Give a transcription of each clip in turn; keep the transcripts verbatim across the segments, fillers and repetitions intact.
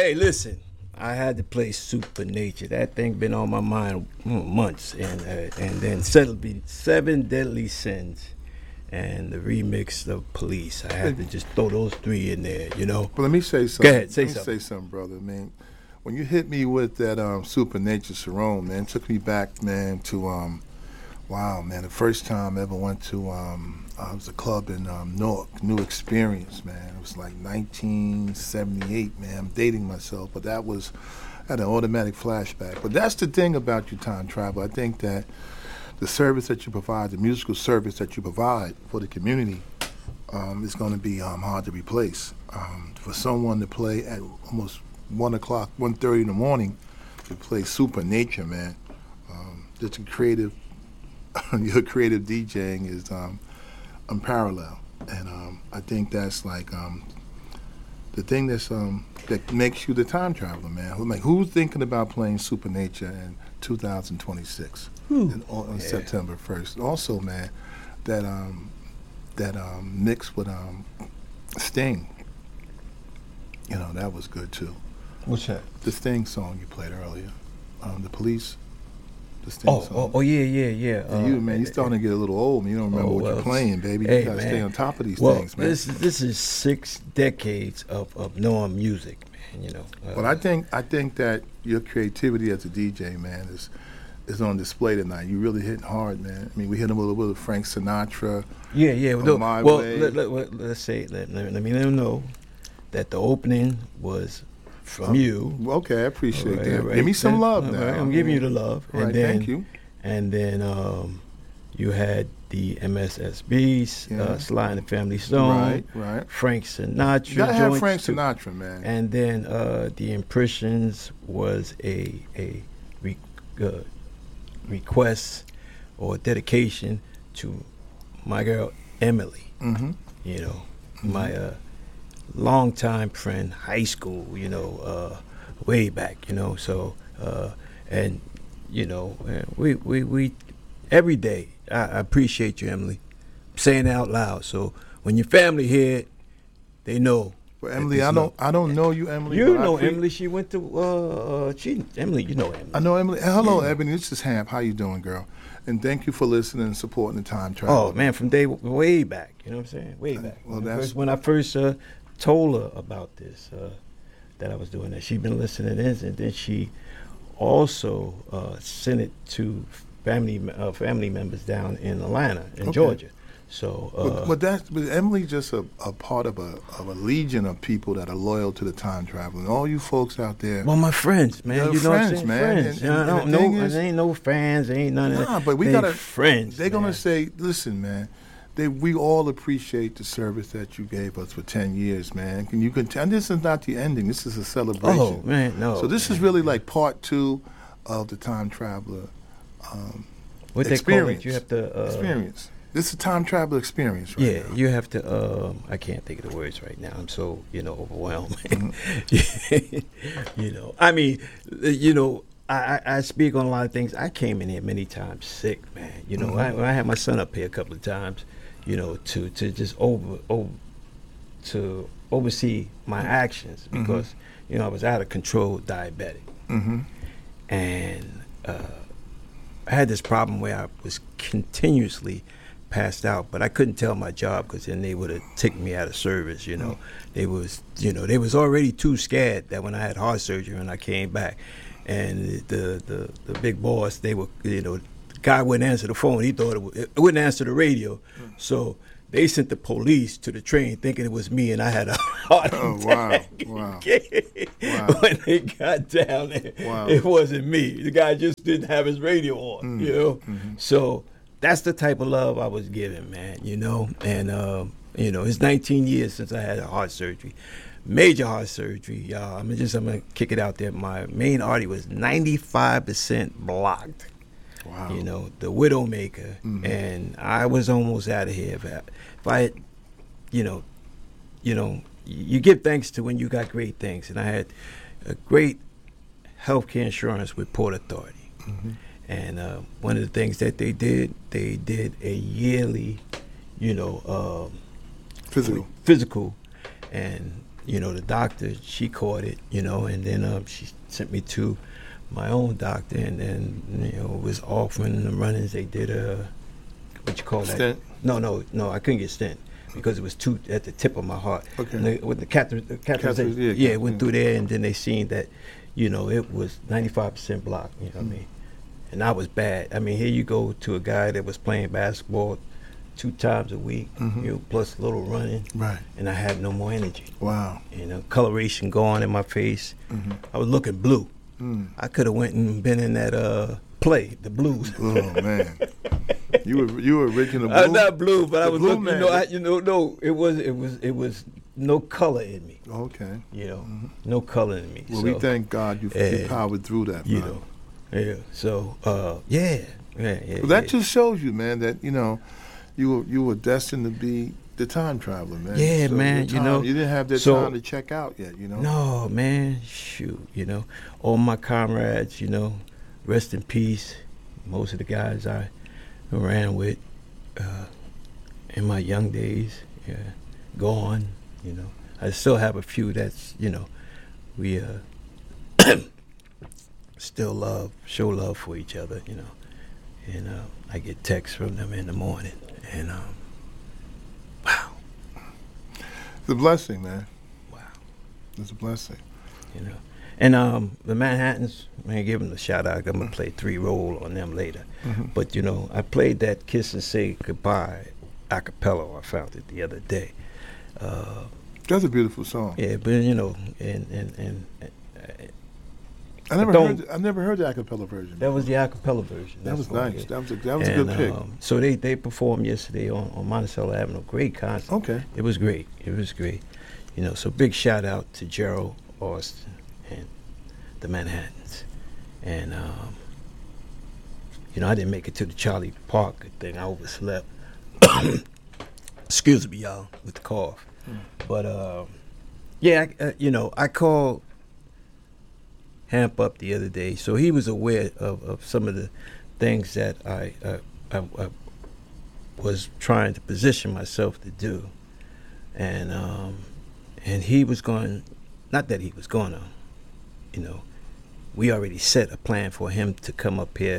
hey, listen. I had to play Supernature. That thing been on my mind months, and uh, and then Seven, Seven Deadly Sins, and the remix of Police. I had to just throw those three in there, you know. But let me say something. Go ahead, say let me something. say something, brother. Man, when you hit me with that um, Supernature Sharon, man, it took me back, man, to um, wow, man, the first time I ever went to um, uh, it was a club in um, Newark, New Experience, man. It was like nineteen seventy-eight, man. I'm dating myself, but that was, I had an automatic flashback. But that's the thing about you, Time Travel. I think that the service that you provide, the musical service that you provide for the community, um, is going to be um, hard to replace. Um, for someone to play at almost one o'clock, one thirty in the morning, to play Supernature, man. Um, just a creative, your creative DJing is um, unparalleled, and um, I think that's like um, the thing that's um, that makes you the time traveler, man. Who, like, who's thinking about playing Supernature in two thousand twenty-six, in, on, on Yeah. September first? Also, man, that um, that um, mix with um, Sting, you know, that was good too. What's that? The Sting song you played earlier, um, the Police. The Sting Oh, song. oh, oh, yeah, yeah, yeah. And you, man, you're starting to get a little old, man. You don't remember Oh, what well, you're playing, baby. hey, You gotta man. stay on top of these well, things, man. This this is six decades of, of knowing music, man. You know. Uh, Well, I think I think that your creativity as a D J, man, is is on display tonight. You really hitting hard, man. I mean, we hit him a little bit of Frank Sinatra. yeah, yeah. On Well, My well Way. let, let, let, let's say let, let, let me let them know that the opening was from Oh, you. Okay, I appreciate All right, that. all right. Give me some Then- love all now. right, I'm giving you the love. All right, and then, thank you. And then um, you had the M S S B's, Yeah. uh, Sly and the Family Stone, Right, right. Frank Sinatra. You gotta have joints Frank too. Sinatra, man. And then uh, the Impressions was a a re, uh, request or dedication to my girl Emily. Mm-hmm. You know, my uh, longtime friend, high school. You know, uh, way back. You know, so uh, and you know, uh, we we we every day. I, I appreciate you, Emily. I'm saying it out loud. So when your family hear it, they know. Well, that Emily, this I don't love- I don't know you, Emily. You but I know pre- Emily. She went to uh, uh she Emily. You know Emily. I know Emily. Hello, Yeah. Ebony. This is Hamp. How you doing, girl? And thank you for listening and supporting the Time Travel. Oh man, from day way back. You know what I'm saying? Way back. well, when, I that's- first, when I first uh, told her about this, uh, that I was doing that, she'd been listening in, and then she also uh, sent it to family uh, family members down in Atlanta, in Okay. Georgia. So, uh, But, but that's but Emily's just a, a part of a of a legion of people that are loyal to the Time Travel. And all you folks out there. well, my friends, man. They're you know what I'm friends, saying? man. Friends. And- You know, I and don't the thing know. is- There ain't no fans. There ain't none of that. Nah, but we They gotta friends. They're gonna man. say, listen, man. They, we all appreciate the service that you gave us for ten years, man. Can you can and this is not the ending. This is a celebration. Oh man, no. So this man. is really like part two of the Time Traveler um, what they call it. experience. You have to uh, experience. This is a Time Traveler experience, right Yeah, now. you have to. Um, I can't think of the words right now. I'm so you know overwhelmed. Mm-hmm. you know, I mean, you know, I, I, I speak on a lot of things. I came in here many times sick, man. You know, I, Mhm. when I had my son up here a couple of times, you know, to to just over over to oversee my actions Mhm. because you know I was out of control, diabetic, Mm-hmm. and uh, I had this problem where I was continuously passed out, but I couldn't tell my job because then they would have taken me out of service. You know, they was you know they was already too scared that when I had heart surgery and I came back, and the the the big boss, they were you know the guy wouldn't answer the phone. He thought it, would, it wouldn't answer the radio, so they sent the police to the train thinking it was me and I had a heart Oh, wow. attack. Wow. Wow. When they got down there, Wow. it wasn't me. The guy just didn't have his radio on, Mm. you know? Mhm. So that's the type of love I was given, man, you know? And, um, you know, it's nineteen years since I had a heart surgery. Major heart surgery, y'all. I'm just, I'm going to kick it out there. My main artery was ninety-five percent blocked. Wow. You know, the Widowmaker, Mhm. and I was almost out of here. If I, if I had, you know, you know, you give thanks to when you got great things, and I had a great healthcare insurance with Port Authority, Mm-hmm. and uh, one of the things that they did, they did a yearly, you know, um, Physical. physical, and you know, the doctor, she caught it, you know, and then um, she sent me to my own doctor, and then, you know, it was offering the runnings. They did a, what you call that? Stent? No, no, no, I couldn't get stent because it was too at the tip of my heart. Okay. And they, with the catheter, the catheter, Catheter, yeah, yeah, it went yeah. through there, and then they seen that, you know, it was ninety-five percent blocked, you know what I mean? And I was bad. I mean, here you go to a guy that was playing basketball two times a week, Mhm. you know, plus a little running, Right. and I had no more energy. Wow. You know, coloration gone in my face. Mm-hmm. I was looking blue. Mm. I could have went and been in that uh play, the Blues. Oh man, you were you were original blue. I'm not blue, but The I was blue looking. You man. know, I, you know, no, it was, it was, it was no color in me. Okay. You know, Mhm. no color in me. Well, so, we thank God you, Yeah. you powered through that. you man. know, yeah. So, uh, yeah, yeah, yeah. Well, that yeah. just shows you, man, that you know, you were you were destined to be the time traveler, man. Yeah, So man, your you time- know, you didn't have that so- time to check out yet, you know. No, man, shoot, you know, all my comrades, you know, rest in peace. Most of the guys I ran with uh, in my young days, yeah, gone. You know, I still have a few that's, you know, we uh, still love, show love for each other, you know, and uh, I get texts from them in the morning, and um, wow, It's a blessing, man. wow. It's a blessing. You know, and um, the Manhattans, man, give them a shout out. I'm gonna play three roll on them later. Mhm. But you know, I played that "Kiss and Say Goodbye" a cappella. I found it the other day. Uh, That's a beautiful song. yeah, but you know, and and and uh, I never don't- heard. I never heard the acapella version. that was the a cappella version. That was That's what I nice. did. That was a, that was a And, good pick. um, so they they performed yesterday on on Monticello Avenue. Great concert. Okay. It was great. It was great. You know, so big shout out to Gerald Austin and the Manhattans. And, um, you know, I didn't make it to the Charlie Parker thing. I overslept. Excuse me, y'all, with the cough. Mm. But, um, yeah, I, uh, you know, I called Hamp up the other day, so he was aware of, of some of the things that I, uh, I, I was trying to position myself to do. And, um, and he was going, not that he was going to, you know, we already set a plan for him to come up here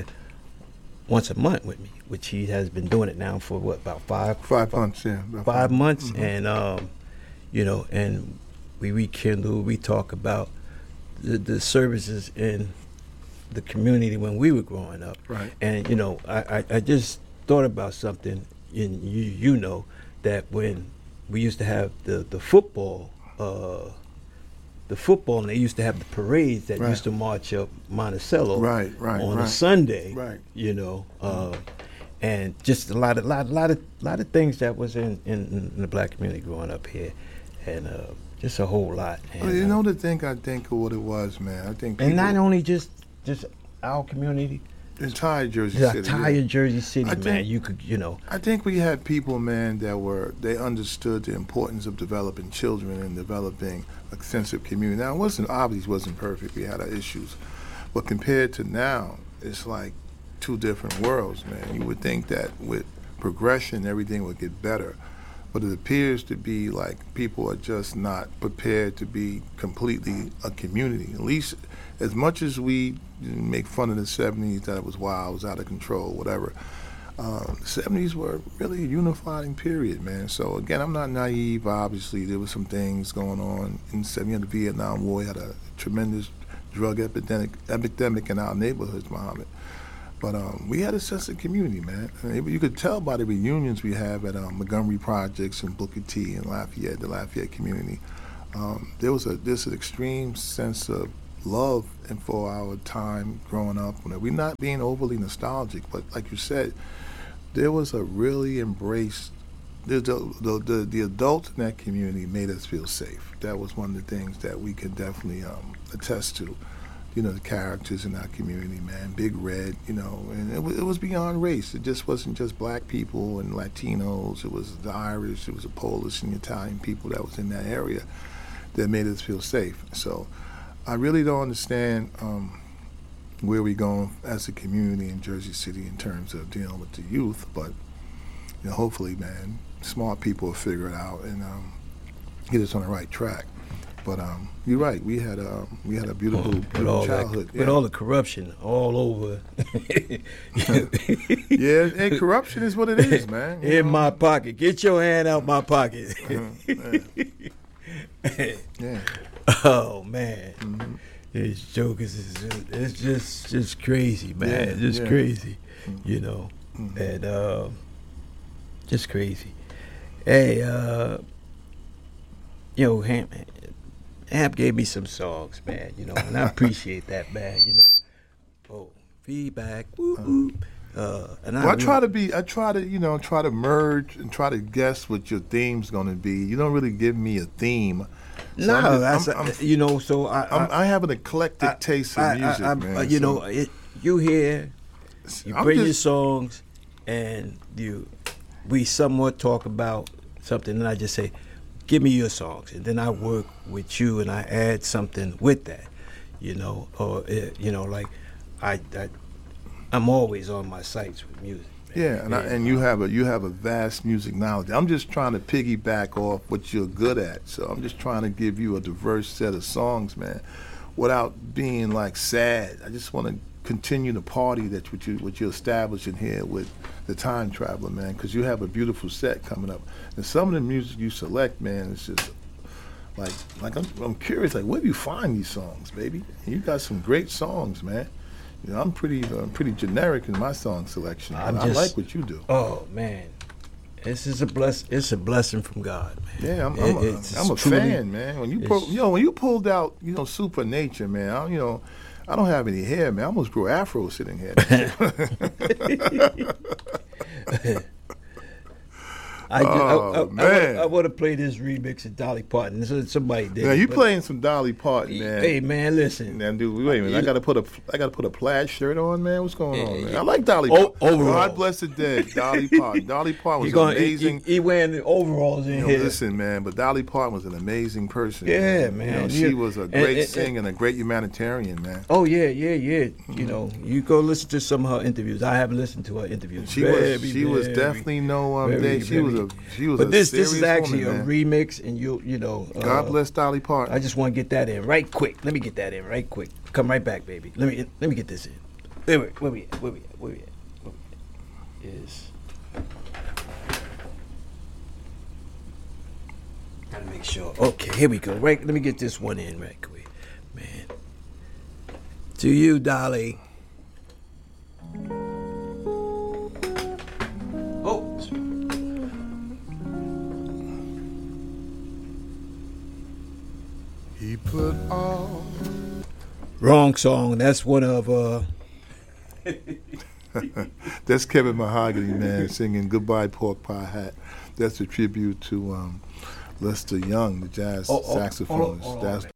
once a month with me, which he has been doing it now for what, about five Five months, yeah. about five months, Mhm. and um, you know, and we rekindle, we talk about the, the services in the community when we were growing up, Right. and you know, I, I, I just thought about something, and you you know that when we used to have the the football. Uh, the football, and they used to have the parades that Right. used to march up Monticello Right, right, on a right. Sunday, Right. you know, uh, and just a lot of lot, lot of lot of things that was in, in, in the black community growing up here, and uh, just a whole lot. And, Well, you uh, know the thing I think of what it was, man. I think and people, not only just just our community, entire Jersey the City. entire yeah. Jersey City, I man. think- You could, you know, I think we had people, man, that were they understood the importance of developing children and developing a sense of community. Now, it wasn't obviously wasn't perfect. We had our issues, but compared to now, it's like two different worlds, man. You would think that with progression, everything would get better, but it appears to be like people are just not prepared to be completely a community. At least, as much as we make fun of the seventies that it was wild, it was out of control, whatever. Um, the seventies were really a unifying period, man. So again, I'm not naive. Obviously, there were some things going on in the seventies. The Vietnam War had a tremendous drug epidemic, epidemic in our neighborhoods, Muhammad. But um, we had a sense of community, man. I mean, you could tell by the reunions we have at um, Montgomery Projects and Booker T and Lafayette, the Lafayette community. Um, there was a this an extreme sense of love and for our time growing up. We're not being overly nostalgic, but like you said, there was a really embraced, the, the, the, the adults in that community made us feel safe. That was one of the things that we could definitely um, attest to. You know, the characters in our community, man, Big Red, you know, and it was, it was beyond race. It just wasn't just black people and Latinos. It was the Irish, it was the Polish and Italian people that was in that area that made us feel safe. So I really don't understand um, where we're going as a community in Jersey City in terms of dealing with the youth, but you know, hopefully, man, smart people will figure it out and um, get us on the right track. But um, you're right. We had a um, we had a beautiful, with beautiful all childhood. that, yeah. with all the corruption all over. Yeah, and corruption is what it is, man. you In know? my pocket. Get your hand out my pocket. Uh-huh, yeah. yeah. Oh man, Mm-hmm. this joke is is just, it's just just crazy, man. Yeah, It's just yeah. crazy, Mhm. you know, Mhm. and uh, just crazy. Hey, uh, you know, Hamp, Hamp gave me some songs, man. You know, and I appreciate that, man. You know, oh, feedback, whoop, whoop. Uh, and Well, I really- try to be. I try to, you know, try to merge and try to guess what your theme's going to be. You don't really give me a theme. So No, I'm just- that's I'm- I'm- you know. So I, I'm, I, I have an eclectic I- taste of I- I- music, I- man. uh, You so know, it, you hear, you I'm bring your just- songs, and you, we somewhat talk about something, and I just say, give me your songs, and then I work with you, and I add something with that, you know, or uh, you know, like I, I, I'm always on my sites with music. man. Yeah, and I, and you have a you have a vast music knowledge. I'm just trying to piggyback off what you're good at. So I'm just trying to give you a diverse set of songs, man, without being like sad. I just want to continue the party that what you what you're establishing here with the Time Traveler, man, because you have a beautiful set coming up. And some of the music you select, man, is just like like I'm, I'm curious, like where do you find these songs, baby? And you got some great songs, man. You know, I'm pretty uh, pretty generic in my song selection. I'm but I just- like what you do. Oh man, this is a bless. It's a blessing from God, man. Yeah, I'm, It- I'm, a, it's I'm a truly- fan, man. When you pull, it's- you know, when you pulled out, you know, Supernature, man. I, you know, I don't have any hair, man. I almost grew afro sitting here. I, just, Oh, I, I, man. I, I want to play this remix of Dolly Parton. So somebody did. Now it, you but- playing some Dolly Parton, man. Hey man, listen. Now, dude, wait a minute. I gotta put a, I gotta put a plaid shirt on, man. What's going on, man? I like Dolly O- Parton. overall. God bless the dead, Dolly Parton. Dolly Parton He was going, amazing. He, he, he wearing the overalls in You know, here. listen, man, but Dolly Parton was an amazing person. Yeah, You man. know, she You- was a and- great and- singer and a great humanitarian, man. Oh yeah, yeah, yeah. You know, you go listen to some of her interviews. I haven't listened to her interviews. She Very, was she was very, definitely no um very, day. She was a very- she was But a this this is serious actually woman, a man. remix, and you you know. Uh, God bless Dolly Parton. I just want to get that in right quick. Let me get that in right quick. Come right back, baby. Let me let me get this in. Wait, wait, where we at? Where we at? Where we at? Where we at? Is gotta make sure. Okay, here we go. Right, let me get this one in right quick, man. To you, Dolly. Oh. He put all. Wrong song. That's one of uh. That's Kevin Mahogany, man, singing "Goodbye Pork Pie Hat." That's a tribute to um, Lester Young, the jazz Oh, oh, hold on, saxophonist. hold on, That's man.